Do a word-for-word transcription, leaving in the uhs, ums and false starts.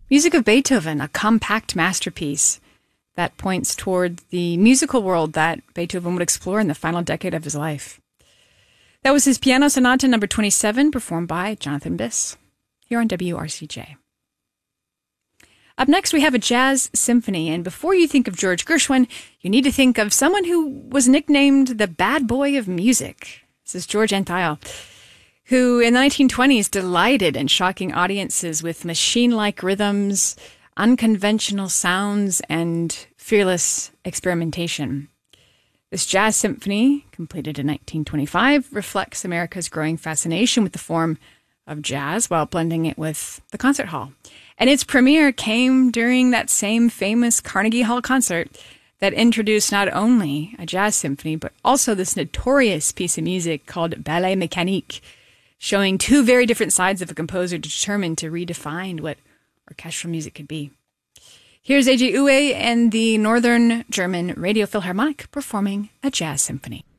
Music of Beethoven, a compact masterpiece that points toward the musical world that Beethoven would explore in the final decade of his life. That was his Piano Sonata number twenty-seven, performed by Jonathan Biss, here on W R C J. Up next, we have a jazz symphony, and before you think of George Gershwin, you need to think of someone who was nicknamed the bad boy of music. This is George Antheil, who in the nineteen twenties delighted in shocking audiences with machine-like rhythms, unconventional sounds, and fearless experimentation. This jazz symphony, completed in nineteen twenty-five, reflects America's growing fascination with the form of jazz while blending it with the concert hall. And its premiere came during that same famous Carnegie Hall concert that introduced not only a jazz symphony, but also this notorious piece of music called Ballet Mécanique, showing two very different sides of a composer determined to redefine what orchestral music could be. Here's A J Uwe and the Northern German Radio Philharmonic performing a jazz symphony.